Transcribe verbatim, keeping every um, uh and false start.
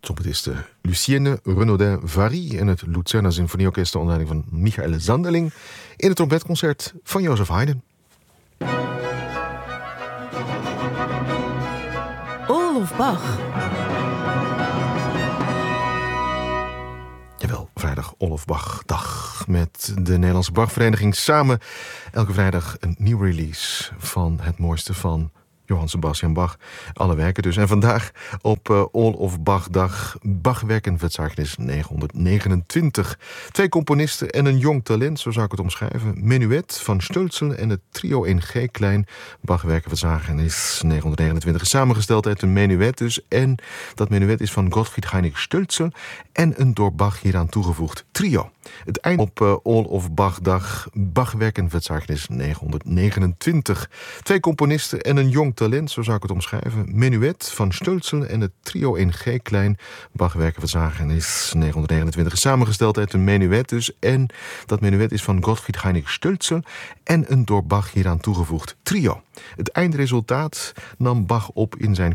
trompetiste Lucienne Renaudin-Vary en het Luzerner Symfonieorkest onder leiding van Michael Zanderling in het trompetconcert van Joseph Haydn. All of Bach. Jawel, vrijdag All of Bach dag met de Nederlandse Bachvereniging samen elke vrijdag een nieuw release van het mooiste van Johann Sebastian Bach. Alle werken dus. En vandaag op uh, All of Bach dag Bachwerken Verzeichnis negenhonderdnegenentwintig. Twee componisten en een jong talent, zo zou ik het omschrijven. Menuet van Stölzel en het trio in G-klein. Bachwerken Verzeichnis negenhonderdnegenentwintig is samengesteld uit een menuet dus. En dat menuet is van Gottfried Heinrich Stölzel en een door Bach hieraan toegevoegd trio. Het eind op uh, All of Bach dag Bachwerken Verzeichnis negenhonderdnegenentwintig. Twee componisten en een jong talent, zo zou ik het omschrijven. Menuet van Stölzel en het trio in G-klein. Bachwerken Verzeichnis negenhonderdnegenentwintig is samengesteld uit een menuet dus. En dat menuet is van Gottfried Heinrich Stölzel en een door Bach hieraan toegevoegd trio. Het eindresultaat nam Bach op in zijn